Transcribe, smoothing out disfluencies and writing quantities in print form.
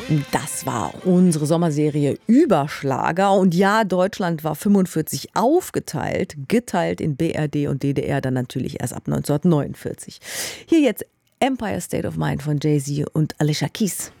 Das war unsere Sommerserie Überschlager. Und ja, Deutschland war 45 aufgeteilt, geteilt in BRD und DDR, dann natürlich erst ab 1949. Hier jetzt Empire State of Mind von Jay-Z und Alicia Keys.